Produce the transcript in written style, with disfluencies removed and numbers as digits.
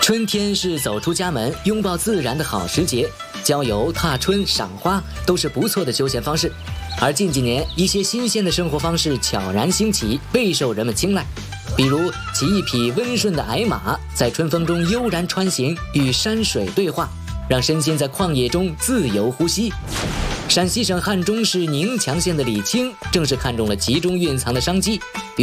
春天是走出家门、拥抱自然的好时节，郊游、踏春、赏花都是不错的休闲方式。而近几年，一些新鲜的生活方式悄然兴起，备受人们青睐。比如骑一匹温顺的矮马，在春风中悠然穿行，与山水对话，让身心在旷野中自由呼吸。陕西省汉中市宁强县的李青正是看中了其中蕴藏的商机，